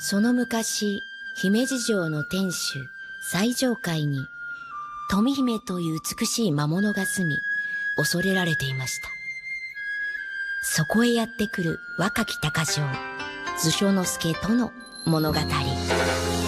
その昔、姫路城の天守、最上階に、富姫という美しい魔物が住み、恐れられていました。そこへやってくる若き鷹匠、図書之助との物語。